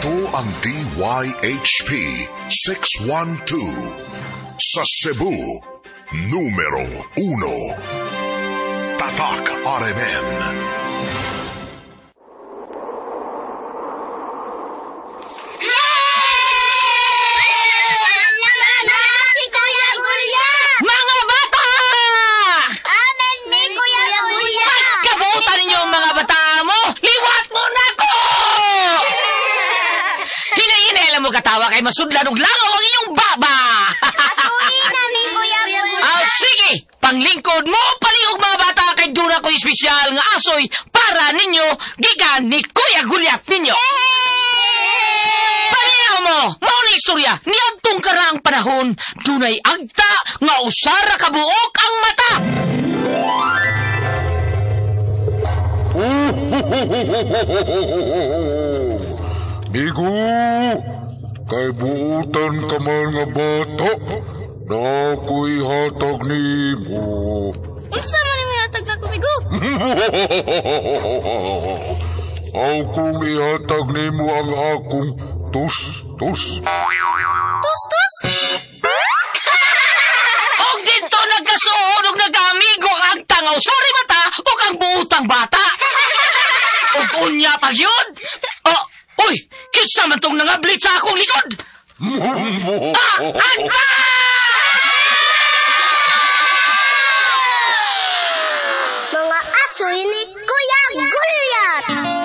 Ito ang DYHP 612 sa Cebu, numero 1. Tatak RMN. Katawa kay masudlan og langaw ang iyong baba. Asuhin namin, Kuya Gulya. Sige, panglingkod mo palihog mga bata kay dura ko espesyal nga asoy para ninyo gikan ni Kuya Gulyat ninyo. Paminaw mo, mao ni istorya niadtong karang panahon dunay agta nga usara ka buok ang mata. Migo, kay buutan ka man nga bata, na ako'y hatag ni mo. Unsa man yung hatag na kumigo? Akong ihatag ni mo ang akong tus-tus. Tus-tus? Og dito nagkasuod og nagamigo ang tangaw sari mata o ang buutang bata. Og unya pag yun. Uy, kinsa man tong nangablit sa akong likod? Agta!